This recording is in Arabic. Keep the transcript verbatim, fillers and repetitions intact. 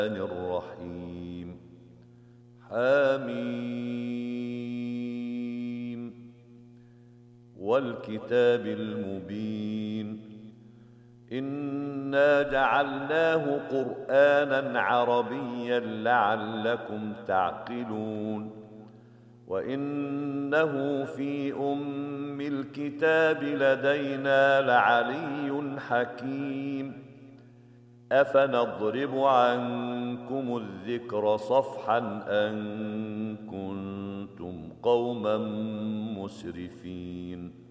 الرحيم حميم والكتاب المبين إنا جعلناه قرآنا عربيا لعلكم تعقلون وإنه في أم الكتاب لدينا لعلي حكيم أفنضرب عنكم الذكر صفحا أن كنتم قوما مسرفين